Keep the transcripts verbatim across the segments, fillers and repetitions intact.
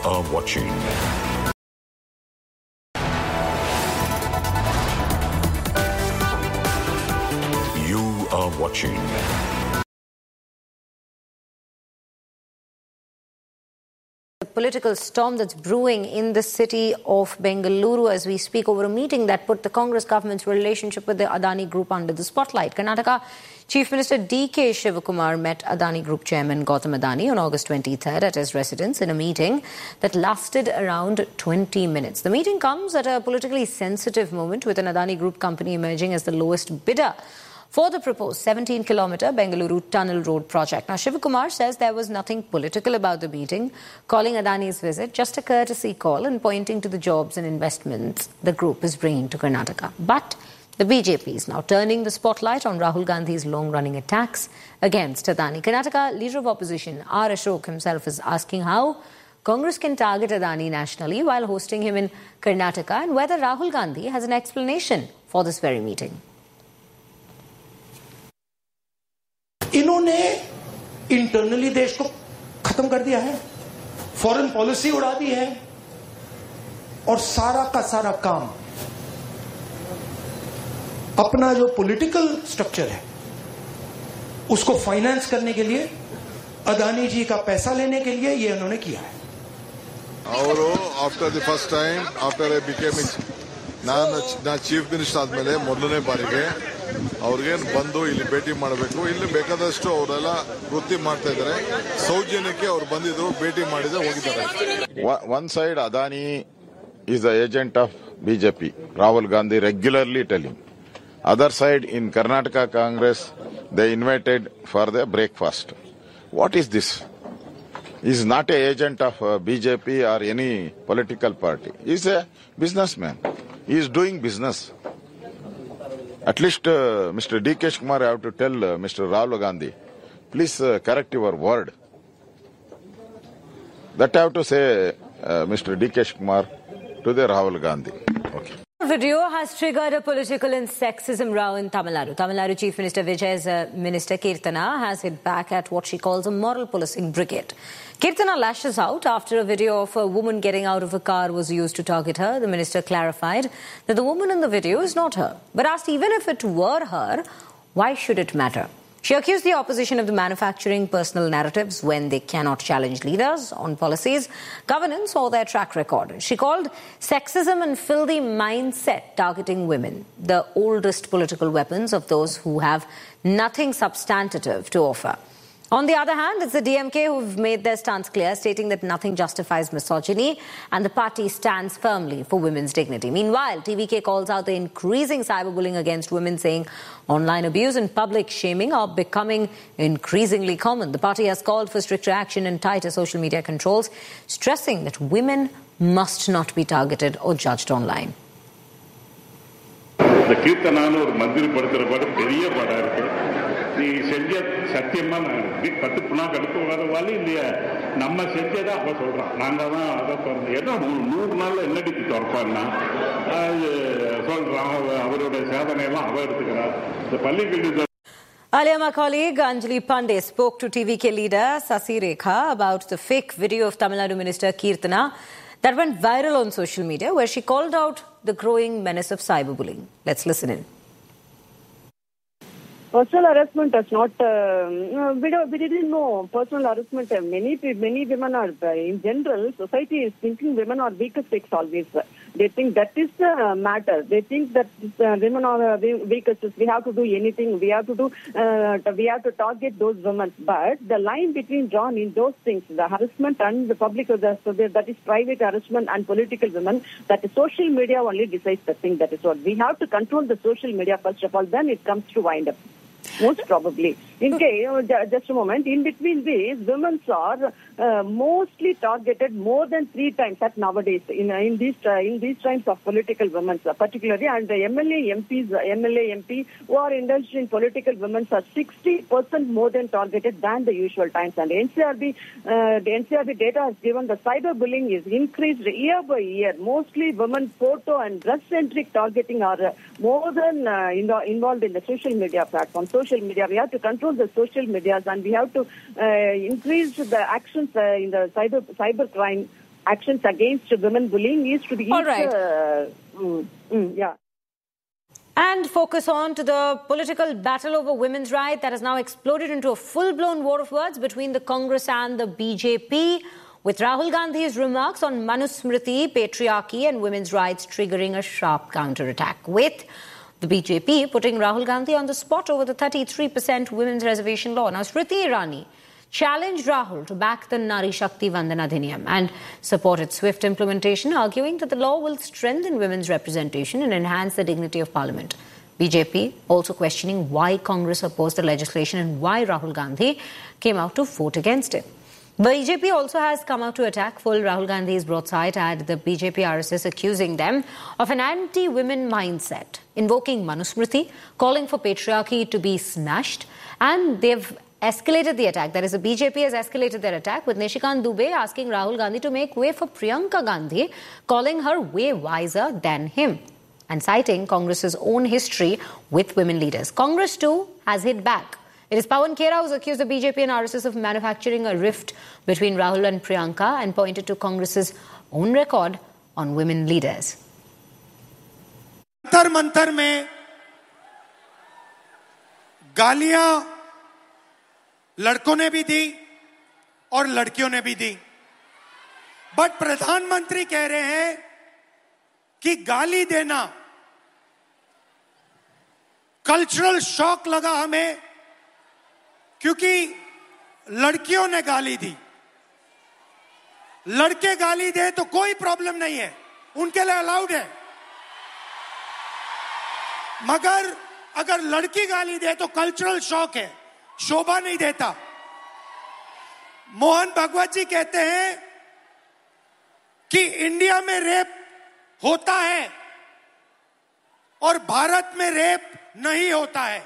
are watching. You are watching. The political storm that's brewing in the city of Bengaluru as we speak over a meeting that put the Congress government's relationship with the Adani Group under the spotlight. Karnataka Chief Minister D K Shivakumar met Adani Group Chairman Gautam Adani on August twenty-third at his residence in a meeting that lasted around twenty minutes. The meeting comes at a politically sensitive moment with an Adani Group company emerging as the lowest bidder for the proposed seventeen kilometre Bengaluru Tunnel Road project. Now, Shivakumar says there was nothing political about the meeting, calling Adani's visit just a courtesy call and pointing to the jobs and investments the group is bringing to Karnataka. But the B J P is now turning the spotlight on Rahul Gandhi's long-running attacks against Adani. Karnataka Leader of Opposition R. Ashok himself is asking how Congress can target Adani nationally while hosting him in Karnataka and whether Rahul Gandhi has an explanation for this very meeting. इन्होंने internally देश को खत्म कर दिया है, foreign policy उड़ा दी है और सारा का सारा काम अपना जो पॉलिटिकल स्ट्रक्चर है उसको फाइनेंस करने के लिए, अदानी जी का पैसा लेने के लिए ये उन्होंने किया है. और after the first time after I became ನಾನು ನಾ ಚೀಫ್ ಮಿನಿಸ್ಟರ್ ಆದಮೇಲೆ ಮೊದಲನೇ ಬಾರಿಗೆ ಅವ್ರಿಗೇನು ಬಂದು ಇಲ್ಲಿ ಭೇಟಿ ಮಾಡಬೇಕು, ಇಲ್ಲಿ ಬೇಕಾದಷ್ಟು ಅವರೆಲ್ಲ ವೃತ್ತಿ ಮಾಡ್ತಾ ಇದ್ದಾರೆ, ಸೌಜನ್ಯಕ್ಕೆ ಅವ್ರು ಬಂದಿದ್ರು, ಭೇಟಿ ಮಾಡಿದ್ರೆ ಹೋಗಿದ್ದಾರೆ. One side Adani is the agent of BJP, Rahul Gandhi regularly telling. Other side in Karnataka Congress they invited for the breakfast. What is this? He is not an agent of uh, B J P or any political party. He is a businessman. He is doing business. At least uh, Mister D K Shivakumar have to tell uh, Mister Rahul Gandhi, please uh, correct your word. That I have to say uh, Mister D K Shivakumar to the Rahul Gandhi. Okay. The video has triggered a political and sexism row in Tamil Nadu. Tamil Nadu Chief Minister Vijay's uh, Minister Keerthana has hit back at what she calls a moral policing brigade. Keerthana lashes out after a video of a woman getting out of a car was used to target her. The minister clarified that the woman in the video is not her, but asked even if it were her, why should it matter? She accused the opposition of the manufacturing personal narratives when they cannot challenge leaders on policies, governance or their track record. She called sexism and filthy mindset targeting women the oldest political weapons of those who have nothing substantive to offer. On the other hand, it's the D M K who've made their stance clear, stating that nothing justifies misogyny and the party stands firmly for women's dignity. Meanwhile, T V K calls out the increasing cyberbullying against women, saying online abuse and public shaming are becoming increasingly common. The party has called for stricter action and tighter social media controls, stressing that women must not be targeted or judged online. The Keerthana or Mandir Padra பெரிய படம் இருக்கு. நீ செஞ்ச சத்தியமா பத்து Buna கடுப்பு வர வழி இல்லையா, நம்ம செஞ்சதை அப்ப சொல்றான், நாங்க தான் அதை சொல்றோம். ஏன்னா நூறு நாள்ல என்னடிக்கு திறப்பான்னா சொல்றான், அவருடைய சாதனையெல்லாம் அவ எடுத்துக்கிறார். இந்த பள்ளிக்கல்வி. Earlier, my colleague Anjali Pandey spoke to T V K leader Sasi Rekha about the fake video of Tamil Nadu Minister Keerthana that went viral on social media, where she called out the growing menace of cyberbullying. Let's listen in. Personal harassment is not, uh, we, don't, we didn't know personal harassment. Many many women are, in general, society is thinking women are weaker sex always. They think that is the matter. They think that uh, women are uh, weaker sex. We have to do anything. We have to do, uh, we have to target those women. But the line between drawn in those things, the harassment and the public, the, so that is private harassment and political women, that is social media only decides the thing. That is what. We have to control the social media first of all, then it comes to wind up. Most probably. In case, just a moment, in between these, women are uh, mostly targeted more than three times at nowadays in, in, these, uh, in these times of political women, particularly, and the M L A, M Ps, M L A, M P who are indulged in political women are sixty percent more than targeted than the usual times. And N C R B, uh, the N C R B data has given the cyberbullying is increased year by year. Mostly women photo and dress-centric targeting are uh, more than uh, in the, involved in the social media platform. Social media, we have to control the social medias, and we have to uh, increase the actions uh, in the cyber cyber crime actions against women bullying needs to be. All right. Uh, mm, mm, yeah. And focus on to the political battle over women's rights that has now exploded into a full-blown war of words between the Congress and the B J P, with Rahul Gandhi's remarks on Manusmriti, patriarchy and women's rights triggering a sharp counter-attack, with the B J P putting Rahul Gandhi on the spot over the thirty-three percent women's reservation law. Now, Smriti Irani challenged Rahul to back the Nari Shakti Vandan Adhiniyam and support its swift implementation, arguing that the law will strengthen women's representation and enhance the dignity of Parliament. B J P also questioning why Congress opposed the legislation and why Rahul Gandhi came out to vote against it. B J P also has come out to attack full Rahul Gandhi's broadside at the B J P R S S, accusing them of an anti-women mindset, invoking Manusmriti, calling for patriarchy to be smashed, and they've escalated the attack. That is, the B J P has escalated their attack, with Nishikant Dubey asking Rahul Gandhi to make way for Priyanka Gandhi, calling her way wiser than him, and citing Congress's own history with women leaders. Congress too has hit back. It is Pawan Khera who's accused the B J P and R S S of manufacturing a rift between Rahul and Priyanka and pointed to Congress's own record on women leaders. Mantar Mantar में गालियां लड़कों ने भी दी और लड़कियों ने भी दी, but प्रधानमंत्री कह रहे हैं कि गाली देना कल्चरल शॉक लगा हमें क्योंकि लड़कियों ने गाली दी। लड़के गाली दे तो कोई प्रॉब्लम नहीं है, उनके लिए अलाउड है, मगर अगर लड़की गाली दे तो कल्चरल शॉक है, शोभा नहीं देता। मोहन भागवत जी कहते हैं कि इंडिया में रेप होता है और भारत में रेप नहीं होता है।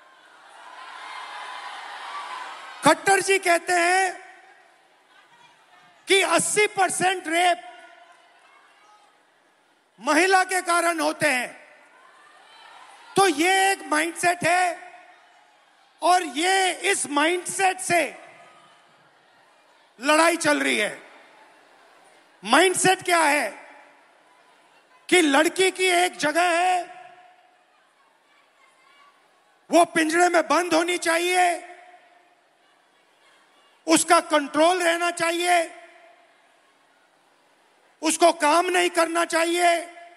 खट्टर जी कहते हैं कि अस्सी परसेंट रेप महिला के कारण होते हैं। तो ये एक माइंडसेट है और ये इस माइंडसेट से लड़ाई चल रही है। माइंडसेट क्या है कि लड़की की एक जगह है, वो पिंजरे में बंद होनी चाहिए, उसका कंट्रोल रहना चाहिए, उसको काम नहीं करना चाहिए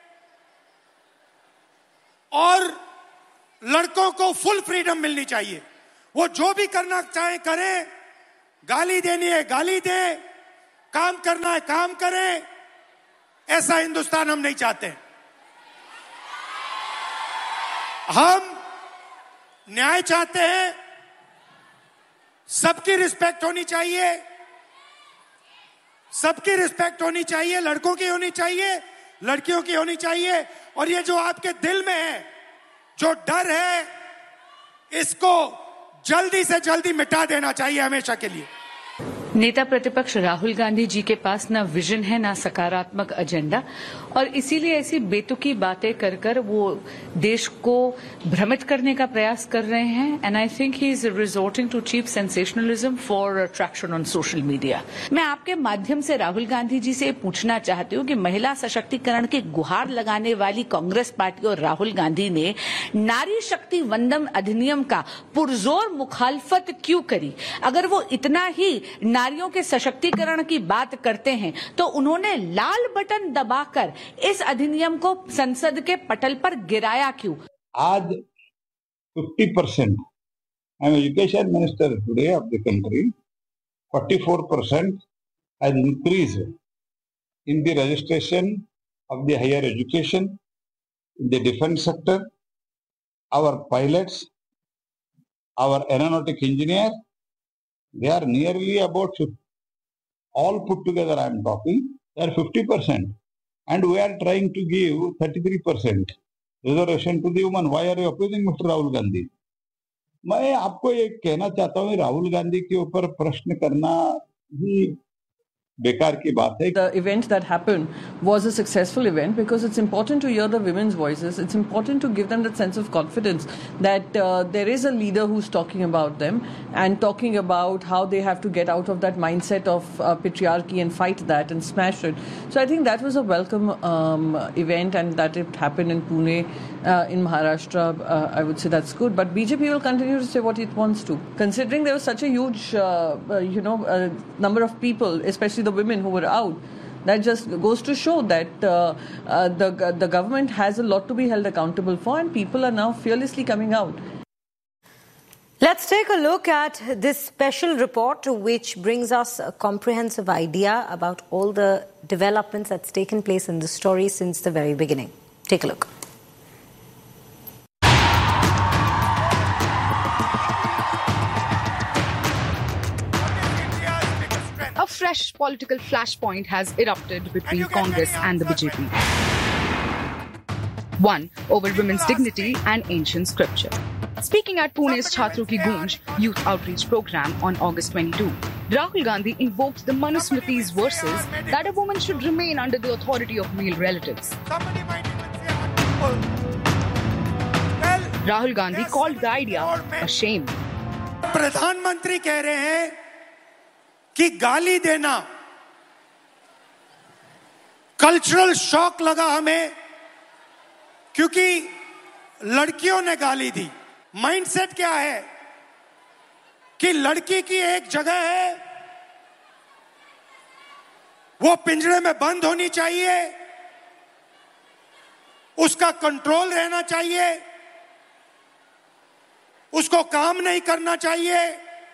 और लड़कों को फुल फ्रीडम मिलनी चाहिए। वो जो भी करना चाहे करें, गाली देनी है गाली दें, काम करना है काम करें। ऐसा हिंदुस्तान हम नहीं चाहते। हम न्याय चाहते हैं, सबकी रिस्पेक्ट होनी चाहिए, सबकी रिस्पेक्ट होनी चाहिए, लड़कों की होनी चाहिए, लड़कियों की होनी चाहिए। और ये जो आपके दिल में है, जो डर है, इसको जल्दी से जल्दी मिटा देना चाहिए हमेशा के लिए। नेता प्रतिपक्ष राहुल गांधी जी के पास ना विजन है ना सकारात्मक एजेंडा, और इसीलिए ऐसी बेतुकी बातें कर कर वो देश को भ्रमित करने का प्रयास कर रहे हैं। And I think he is resorting to cheap sensationalism for traction on social media. मैं आपके माध्यम से राहुल गांधी जी से पूछना चाहती हूँ कि महिला सशक्तिकरण की गुहार लगाने वाली कांग्रेस पार्टी और राहुल गांधी ने नारी शक्ति वंदन अधिनियम का पुरजोर मुखालफत क्यों करी? अगर वो इतना ही नारियों के सशक्तिकरण की बात करते हैं तो उन्होंने लाल बटन दबाकर इस अधिनियम को संसद के पटल पर गिराया क्यों? आज fifty percent, I am education minister today of the country, forty-four percent has increased in the registration of the higher education, in the defense sector, our pilots, our aeronautic engineers. They are nearly about all put together. I am talking. They are fifty percent, and we are trying to give thirty-three percent reservation to the women. Why are you opposing Mister Rahul Gandhi? मैं आपको ये कहना चाहता हूँ, राहुल गांधी के ऊपर प्रश्न करना ही बेकार की बात है. The event that happened was a successful event because it's important to hear the women's voices. It's important to give them that sense of confidence that uh, there is a leader who's talking about them and talking about how they have to get out of that mindset of uh, patriarchy and fight that and smash it. So I think that was a welcome um, event, and that it happened in Pune, uh, in Maharashtra. Uh, I would say that's good. But B J P will continue to say what it wants to. Considering there was such a huge, uh, uh, you know, uh, number of people, especially the women who were out, that just goes to show that uh, uh, the the government has a lot to be held accountable for, and people are now fearlessly coming out. Let's take a look at this special report, which brings us a comprehensive idea about all the developments that's taken place in the story since the very beginning. Take a look. A fresh political flashpoint has erupted between Congress and the B J P. One over women's dignity and ancient scripture. Speaking at Pune's Chhatro Ki Goonj youth outreach program on August twenty-second, Rahul Gandhi invoked the Manusmriti's verses that a woman should remain under the authority of male relatives. Rahul Gandhi called the idea a shame. प्रधानमंत्री कह रहे हैं कि गाली देना cultural shock लगा हमें, क्योंकि लड़कियों ने गाली दी. माइंडसेट क्या है कि लड़की की एक जगह है, वो पिंजरे में बंद होनी चाहिए, उसका कंट्रोल रहना चाहिए, उसको काम नहीं करना चाहिए,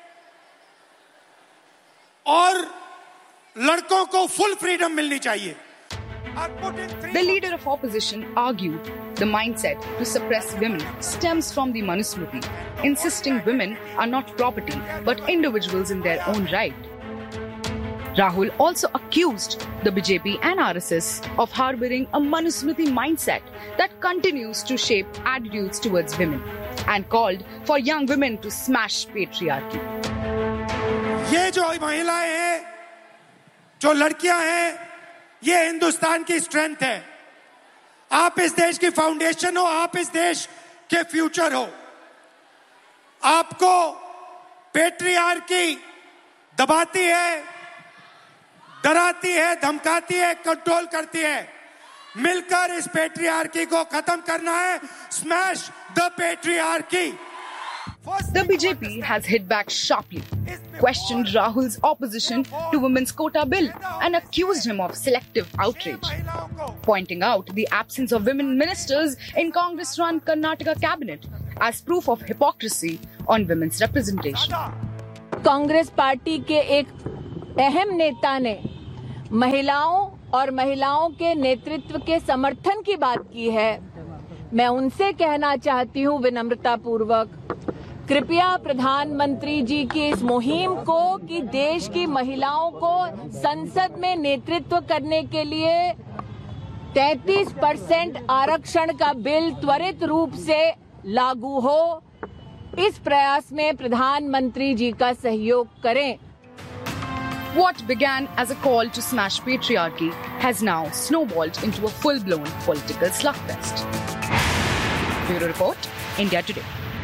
और लड़कों को फुल फ्रीडम मिलनी चाहिए. The leader of opposition argued the mindset to suppress women stems from the Manusmriti, insisting women are not property but individuals in their own right. Rahul also accused the B J P and R S S of harboring a Manusmriti mindset that continues to shape attitudes towards women, and called for young women to smash patriarchy. ये जो महिलाएं हैं, जो लड़कियां हैं, ये हिंदुस्तान की strength है. आप इस देश की फाउंडेशन हो, आप इस देश के फ्यूचर हो. आपको पेट्रियार्की दबाती है, डराती है, धमकाती है, कंट्रोल करती है. मिलकर इस पेट्रियार्की को खत्म करना है. Smash the patriarchy. The B J P has hit back sharply, questioned Rahul's opposition to women's quota bill and accused him of selective outrage, pointing out the absence of women ministers in Congress-run Karnataka cabinet as proof of hypocrisy on women's representation. Congress party के एक अहम नेता ने महिलाओं और महिलाओं के नेतृत्व के समर्थन की बात की है. मैं उनसे कहना चाहती हूं विनम्रता पूर्वक, कृपया प्रधानमंत्री जी की इस मुहिम को कि देश की महिलाओं को संसद में नेतृत्व करने के लिए तैंतीस परसेंट आरक्षण का बिल त्वरित रूप से लागू हो, इस प्रयास में प्रधानमंत्री जी का सहयोग करें. What began as a call to smash patriarchy has now snowballed into a full-blown political slugfest. Bureau Report, India Today.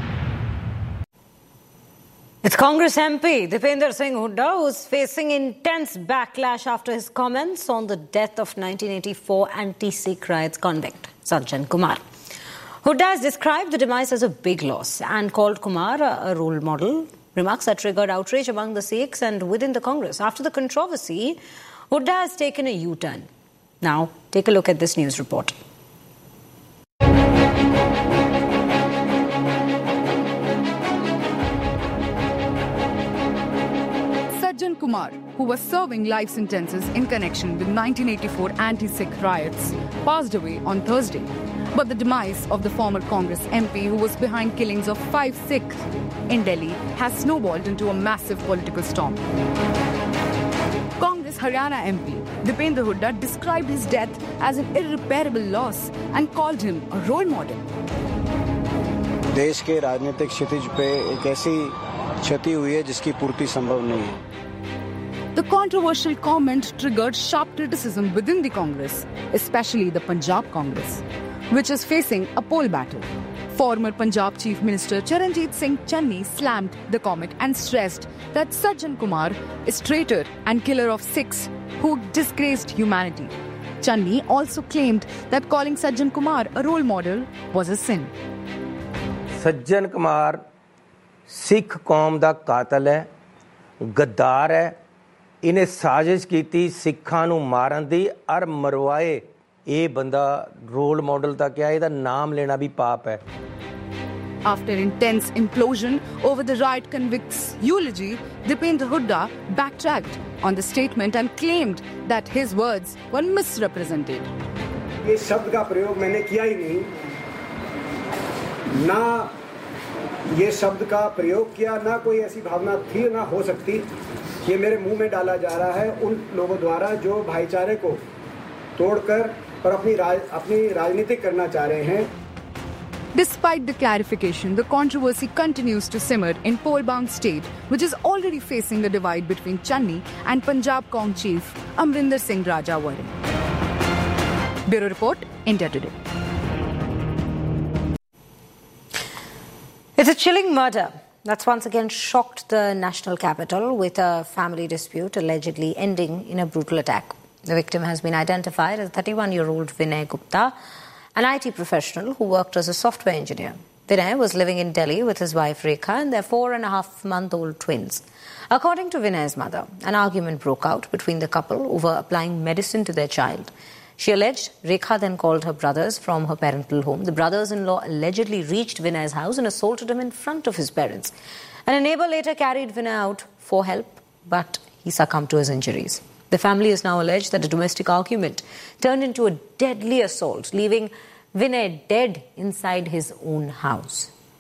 It's Congress M P Dipender Singh Hooda who's facing intense backlash after his comments on the death of nineteen eighty-four anti-Sikh riots convict Sajjan Kumar. Hooda has described the demise as a big loss and called Kumar a role model, remarks that triggered outrage among the Sikhs and within the Congress. After the controversy, Hooda has taken a U-turn. Now, take a look at this news report. Sajjan Kumar, who was serving life sentences in connection with nineteen eighty-four anti-Sikh riots, passed away on Thursday. But the demise of the former Congress M P who was behind killings of five Sikhs in Delhi has snowballed into a massive political storm. Congress Haryana M P Dipender Hooda described his death as an irreparable loss and called him a role model. देश के राजनीतिक क्षितिज पे एक ऐसी क्षति हुई है जिसकी पूर्ति संभव नहीं है. The controversial comment triggered sharp criticism within the Congress, especially the Punjab Congress, which is facing a poll battle. Former Punjab Chief Minister Charanjit Singh Channi slammed the comment and stressed that Sajjan Kumar is traitor and killer of Sikhs who disgraced humanity. Channi also claimed that calling Sajjan Kumar a role model was a sin. Sajjan Kumar Sikh कौम दा कातल है, गद्दार है, इन्हें साजिश की थी सिखां नूं मारन दी और मरवाए. ये बंदा रोल मॉडल तक क्या है, इहदा नाम लेना भी पाप है. After intense implosion over the riot convicts' eulogy, Dipendra Hooda backtracked on the statement and claimed that his words were misrepresented. ये शब्द का प्रयोग मैंने किया ही नहीं, ना ये शब्द का प्रयोग किया, ना कोई ऐसी भावना थी, ना हो सकती. ये मेरे मुंह में डाला जा रहा है उन लोगों द्वारा जो भाईचारे को तोड़कर और अपनी राज, अपनी राजनीति करना चाह रहे हैं. Despite the clarification, the controversy continues to simmer in poll-bound state, which is already facing a divide between Channi and Punjab Cong chief Amrinder Singh Rajawari. Bureau Report, India Today. It's a chilling murder that's once again shocked the national capital, with a family dispute allegedly ending in a brutal attack. The victim has been identified as thirty-one-year-old Vinay Gupta, an I T professional who worked as a software engineer. Vinay was living in Delhi with his wife Rekha and their four and a half month old twins. According to Vinay's mother, an argument broke out between the couple over applying medicine to their child. She alleged Rekha then called her brothers from her parental home. The brothers-in-law allegedly reached Vinay's house and assaulted him in front of his parents. And a neighbor later carried Vinay out for help, but he succumbed to his injuries. The family has now alleged that a domestic argument turned into a deadly assault, leaving Vinay dead inside his own house.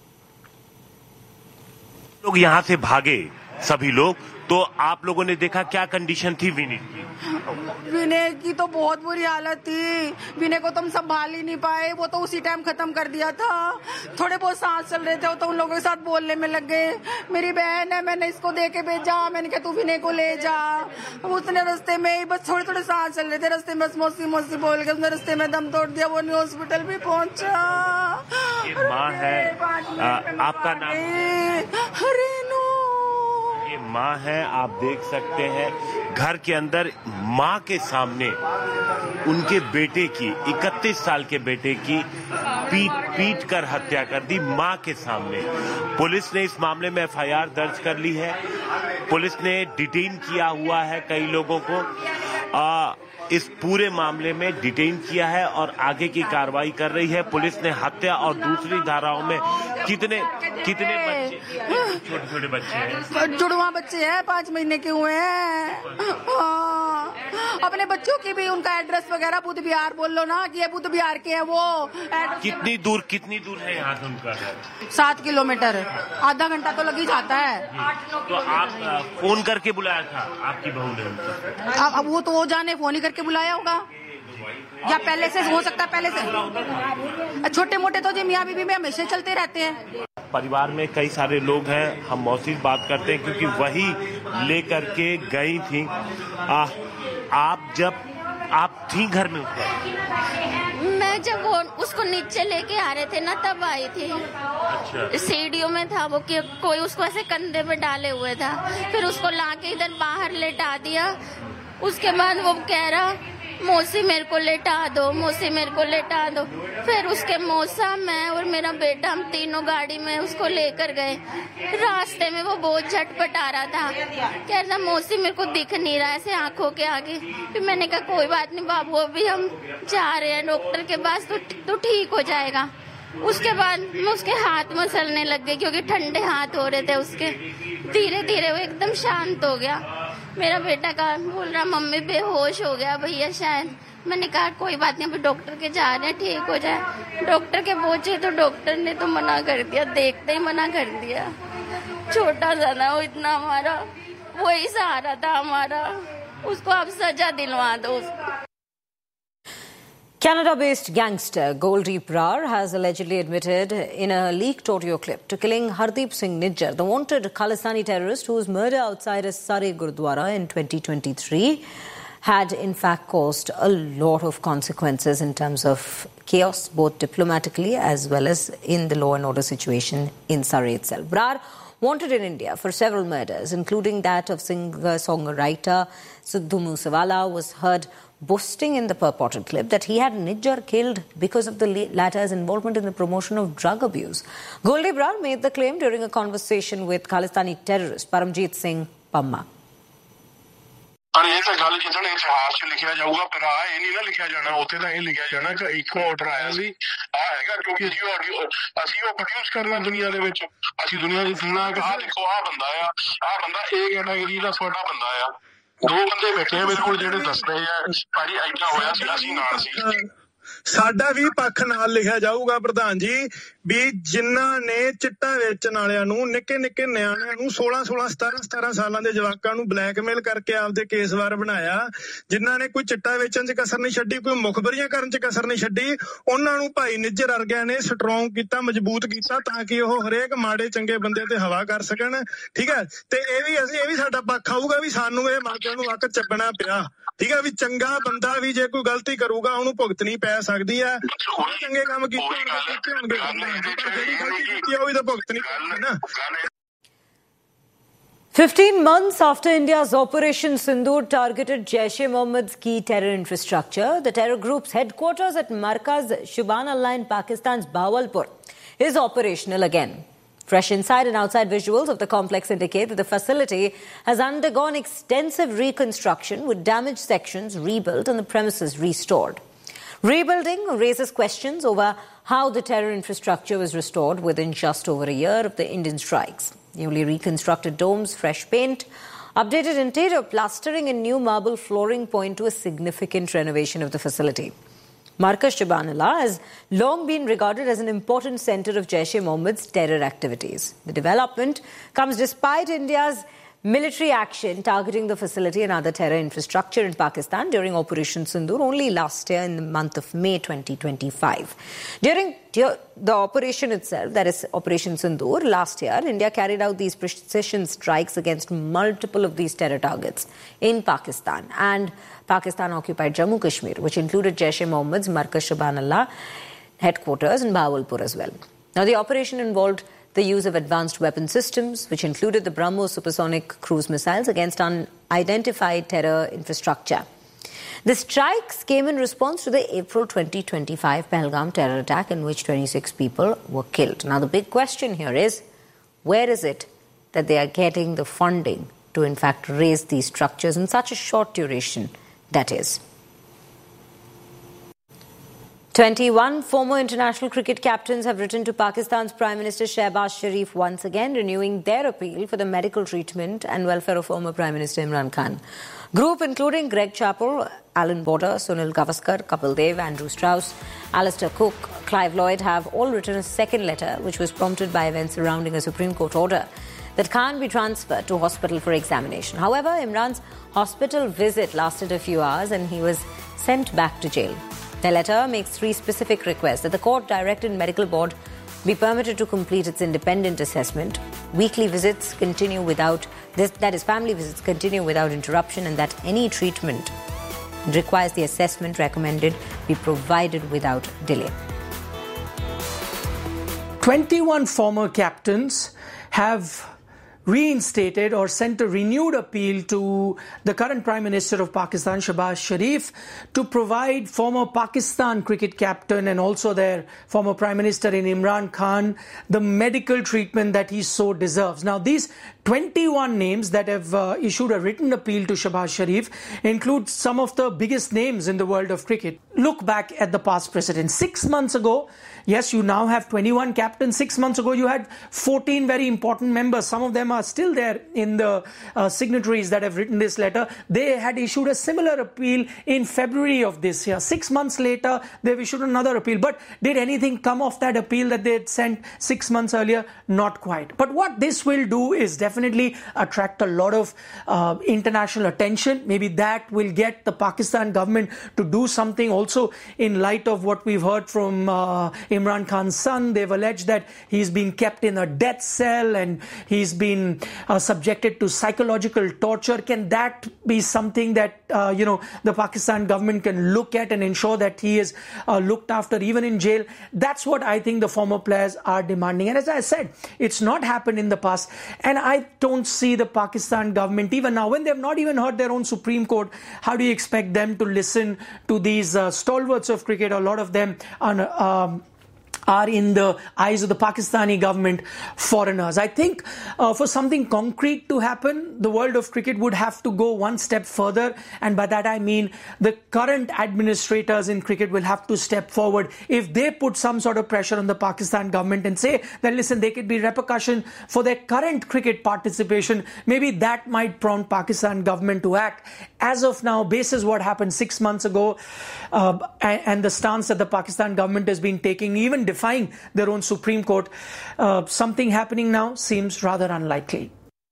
लोग यहाँ से भागे सभी लोग, तो आप लोगों ने देखा क्या कंडीशन थी विनय की. विनय की तो बहुत बुरी हालत थी. विनय को तो हम संभाल ही नहीं पाए, वो तो उसी टाइम खत्म कर दिया था. थोड़े बहुत सांस चल रहे थे तो उन लोगों के साथ बोलने में लग गए. मेरी बहन है, मैंने इसको दे के भेजा, मैंने कहा तू विनय को ले जा. उसने रास्ते में ही बस थोड़े थोड़े सांस चल रहे थे, रास्ते में बस मौसी मौसी बोल के उसने रास्ते में दम तोड़ दिया. वो नहीं हॉस्पिटल भी पहुंचा. ये माँ है, आ, आपका नाम रेनू. ये माँ है, आप देख सकते हैं घर के अंदर माँ के सामने उनके बेटे की, इकतीस साल के बेटे की पीट पीट कर हत्या कर दी माँ के सामने. पुलिस ने इस मामले में एफ आई आर दर्ज कर ली है. पुलिस ने डिटेन किया हुआ है कई लोगों को. आ, इस पूरे मामले में डिटेन किया है और आगे की कार्रवाई कर रही है. पुलिस ने हत्या और दूसरी धाराओं में कितने कितने बच्चे, छोटे छोटे बच्चे हैं, जुड़वा बच्चे हैं, पाँच महीने के हुए हैं. अपने बच्चों की भी उनका एड्रेस वगैरह बुध बिहार बोल लो ना कि ये बुध बिहार के हैं. वो कितनी दूर कितनी दूर है यहाँ से उनका? सात किलोमीटर, आधा घंटा तो लग ही जाता है. तो आप फोन करके बुलाया था आपकी बहू ने? अब वो तो वो जाने फोन ही करके बुलाया होगा या पहले से हो सकता है. पहले से छोटे मोटे तो जी मियाँ बीबी में हमेशा चलते रहते हैं. परिवार में कई सारे लोग हैं, हम मौसी बात करते हैं क्योंकि वही लेकर के गई थी. आ, आप जब आप थी घर में उसका? मैं जब वो उसको नीचे लेके आ रहे थे ना तब आई थी. अच्छा. सीढ़ियों में था वो कि कोई उसको ऐसे कंधे पे डाले हुए था. फिर उसको लाके इधर बाहर लेटा दिया. उसके बाद वो कह रहा मौसी मेरे को लेटा दो, मौसी मेरे को लेटा दो. फिर उसके मौसा, मैं और मेरा बेटा हम तीनों गाड़ी में उसको लेकर गए. रास्ते में वो बहुत झटपट आ रहा था, कह रहा मौसी मेरे को दिख नहीं रहा ऐसे आंखों के आगे. फिर मैंने कहा कोई बात नहीं बाबू, अभी हम जा रहे हैं डॉक्टर के पास, तो तो ठीक हो जाएगा. उसके बाद मैं उसके हाथ मसलने लग गई क्योंकि ठंडे हाथ हो रहे थे उसके. धीरे धीरे वो एकदम शांत हो गया. मेरा बेटा कहा बोल रहा मम्मी बेहोश हो गया भैया शायद. मैंने कहा कोई बात नहीं, अभी डॉक्टर के जा रहे हैं, ठीक हो जाए. डॉक्टर के पहुंचे तो डॉक्टर ने तो मना कर दिया, देखते ही मना कर दिया. छोटा सा ना वो, इतना हमारा वही सहारा था हमारा. उसको आप सजा दिलवा दो. Canada-based gangster Goldeep Brar has allegedly admitted in a leaked audio clip to killing Hardeep Singh Nijjar, the wanted Khalistani terrorist whose murder outside a Sari Gurdwara in twenty twenty-three had in fact caused a lot of consequences in terms of chaos, both diplomatically as well as in the law and order situation in Surrey itself. Brar, wanted in India for several murders, including that of singer-songwriter Sidhu Moosewala, was heard boasting in the purported clip that he had Nijjar killed because of the latter's involvement in the promotion of drug abuse. Goldeep Brar made the claim during a conversation with Khalistani terrorist Paramjit Singh Pamma. ਪਰ ਇਹ ਤਾਂ ਗੱਲ ਜਿੱਦਣ ਇਤਿਹਾਸ 'ਚ ਲਿਖਿਆ ਜਾਊਗਾ ਪਰ ਆ ਇਹ ਨਹੀਂ ਨਾ ਲਿਖਿਆ ਜਾਣਾ ਉੱਥੇ ਤਾਂ ਇਹ ਲਿਖਿਆ ਜਾਣਾ ਕਿ ਇੱਕੋ ਆਰਡਰ ਆਇਆ ਸੀ ਆ ਹੈਗਾ ਕਿਉਂਕਿ ਅਸੀਂ ਉਹ ਅਸੀਂ ਉਹ ਪ੍ਰੋਡਿਊਸ ਕਰਨਾ ਦੁਨੀਆ ਦੇ ਵਿੱਚ ਅਸੀਂ ਦੁਨੀਆ ਦੀ ਸੁਣਨਾ ਕਿ ਆਹ ਦੇਖੋ ਆਹ ਬੰਦਾ ਆ ਆਹ ਬੰਦਾ ਇਹ ਕੈਟਾਗਰੀ ਦਾ ਤੁਹਾਡਾ ਬੰਦਾ ਆ ਦੋ ਬੰਦੇ ਬੈਠੇ ਆ ਮੇਰੇ ਕੋਲ ਜਿਹੜੇ ਦੱਸ ਰਹੇ ਆ ਭਾਜੀ ਏਦਾਂ ਹੋਇਆ ਸੀ ਅਸੀਂ ਨਾਲ ਸੀ ਸਾਡਾ ਵੀ ਪੱਖ ਨਾਲ ਲਿਖਿਆ ਜਾਊਗਾ ਪ੍ਰਧਾਨ ਜੀ ਵੀ ਜਿਨ੍ਹਾਂ ਨੇ ਚਿੱਟਾ ਵੇਚਣ ਵਾਲਿਆਂ ਨੂੰ ਨਿੱਕੇ ਨਿੱਕੇ ਨਿਆਣਿਆਂ ਨੂੰ ਸੋਲਾਂ ਸੋਲਾਂ ਸਤਾਰਾਂ ਸਤਾਰਾਂ ਸਾਲਾਂ ਦੇ ਜਵਾਕਾਂ ਨੂੰ ਬਲੈਕਮੇਲ ਕਰਕੇ ਆਪਦੇ ਕੇਸਵਾਰ ਬਣਾਇਆ, ਜਿਨ੍ਹਾਂ ਨੇ ਕੋਈ ਚਿੱਟਾ ਵੇਚਣ 'ਚ ਕਸਰ ਨਹੀਂ ਛੱਡੀ, ਕੋਈ ਮੁਖਬਰੀਆਂ ਕਰਨ 'ਚ ਕਸਰ ਨਹੀਂ ਛੱਡੀ, ਉਹਨਾਂ ਨੂੰ ਭਾਈ ਨਿੱਜਰ ਵਰਗਿਆਂ ਨੇ ਸਟਰੋਂਗ ਕੀਤਾ, ਮਜ਼ਬੂਤ ਕੀਤਾ ਤਾਂ ਕਿ ਉਹ ਹਰੇਕ ਮਾੜੇ ਚੰਗੇ ਬੰਦੇ ਤੇ ਹਵਾ ਕਰ ਸਕਣ। ਠੀਕ ਹੈ, ਤੇ ਇਹ ਵੀ ਅਸੀਂ ਇਹ ਵੀ ਸਾਡਾ ਪੱਖ ਆਊਗਾ ਵੀ ਸਾਨੂੰ ਇਹ ਮਾਪਿਆਂ ਨੂੰ ਵਕਤ ਚੱਬਣਾ ਪਿਆ। ਠੀਕ ਹੈ, ਵੀ ਚੰਗਾ ਬੰਦਾ ਵੀ ਜੇ ਕੋਈ ਗਲਤੀ ਕਰੂਗਾ ਉਹਨੂੰ ਭੁਗਤਣੀ ਪੈ ਸਕਦੀ ਹੈ। ਚੰਗੇ ਕੰਮ ਕੀਤੇ ਹੋਣਗੇ Fifteen months after India's Operation Sindoor targeted Jaish-e-Mohammed's key terror infrastructure, the terror group's headquarters at Markaz Shubhan-Allah in Pakistan's Bahawalpur is operational again. Fresh inside and outside visuals of the complex indicate that the facility has undergone extensive reconstruction with damaged sections rebuilt and the premises restored. Rebuilding raises questions over how the terror infrastructure was restored within just over a year of the Indian strikes. Newly reconstructed domes, fresh paint, updated interior plastering and new marble flooring point to a significant renovation of the facility. Markaz Shubhan-Allah has long been regarded as an important centre of Jaish-e-Mohammed's terror activities. The development comes despite India's military action targeting the facility and other terror infrastructure in Pakistan during Operation Sindoor only last year in the month of May twenty twenty-five. During the operation itself, that is Operation Sindoor, last year, India carried out these precision strikes against multiple of these terror targets in Pakistan and Pakistan-occupied Jammu Kashmir, which included Jaish-e-Mohammed's Markaz Shubhan-Allah headquarters in Bahawalpur as well. Now, the operation involved the use of advanced weapon systems, which included the BrahMos supersonic cruise missiles against unidentified terror infrastructure. The strikes came in response to the April twenty twenty-five Pahalgam terror attack in which twenty-six people were killed. Now, the big question here is, where is it that they are getting the funding to, in fact, raise these structures in such a short duration, that is? twenty-one former international cricket captains have written to Pakistan's Prime Minister Shehbaz Sharif once again, renewing their appeal for the medical treatment and welfare of former Prime Minister Imran Khan. Group including Greg Chappell, Alan Border, Sunil Gavaskar, Kapil Dev, Andrew Strauss, Alistair Cook, Clive Lloyd have all written a second letter which was prompted by events surrounding a Supreme Court order that Khan be transferred to hospital for examination. However, Imran's hospital visit lasted a few hours and he was sent back to jail. The letter makes three specific requests: that the court-directed medical board be permitted to complete its independent assessment, weekly visits continue without, this, that is, family visits continue without interruption, and that any treatment requires the assessment recommended be provided without delay. twenty-one former captains have reinstated or sent a renewed appeal to the current Prime Minister of Pakistan, Shehbaz Sharif, to provide former Pakistan cricket captain and also their former Prime Minister in Imran Khan the medical treatment that he so deserves. Now, these twenty-one names that have uh, issued a written appeal to Shehbaz Sharif include some of the biggest names in the world of cricket. Look back at the past precedent. Six months ago, yes, you now have twenty-one captains. Six months ago, you had fourteen very important members. Some of them are still there in the uh, signatories that have written this letter. They had issued a similar appeal in February of this year. Six months later, they've issued another appeal. But did anything come of that appeal that they had sent six months earlier? Not quite. But what this will do is definitely definitely attract a lot of uh, international attention. Maybe that will get the Pakistan government to do something. Also, in light of what we've heard from uh, Imran Khan's son, they've alleged that he's been kept in a death cell and he's been uh, subjected to psychological torture. Can that be something that uh, you know the Pakistan government can look at and ensure that he is uh, looked after even in jail? That's what I think the former players are demanding. And as I said, it's not happened in the past. And I don't see the Pakistan government, even now, when they've not even heard their own Supreme Court, how do you expect them to listen to these uh, stalwarts of cricket? A lot of them are... Um, are in the eyes of the Pakistani government foreigners. I think uh, for something concrete to happen, the world of cricket would have to go one step further. And by that I mean the current administrators in cricket will have to step forward. If they put some sort of pressure on the Pakistan government and say that, listen, there could be repercussion for their current cricket participation, maybe that might prompt Pakistan government to act. As of now, basis what happened six months ago uh, and, and the stance that the Pakistan government has been taking, even defying their own Supreme Court, uh, something happening now seems rather unlikely.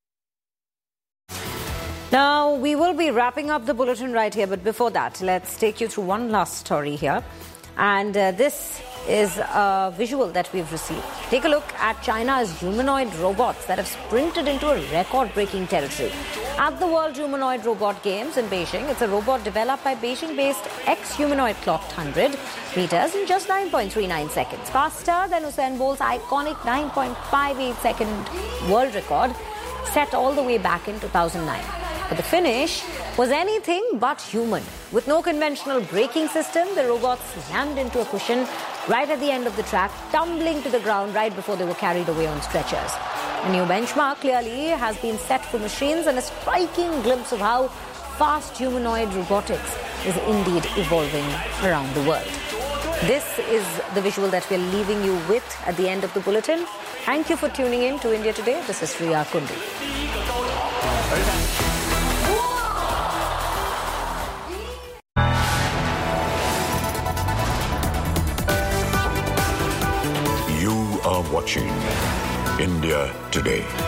Now, we will be wrapping up the bulletin right here, but before that, let's take you through one last story here. And uh, this is a visual that we've received. Take a look at China's humanoid robots that have sprinted into a record-breaking territory. At the World Humanoid Robot Games in Beijing, it's a robot developed by Beijing-based X-Humanoid clocked one hundred meters in just nine point three nine seconds, faster than Usain Bolt's iconic nine point five eight second world record set all the way back in two thousand nine. But the finish was anything but human. With no conventional braking system, the robots slammed into a cushion right at the end of the track, tumbling to the ground right before they were carried away on stretchers. A new benchmark clearly has been set for machines, and a striking glimpse of how fast humanoid robotics is indeed evolving around the world. This is the visual that we're leaving you with at the end of the bulletin. Thank you for tuning in to India Today. This is Riya Kundi. You are watching India Today.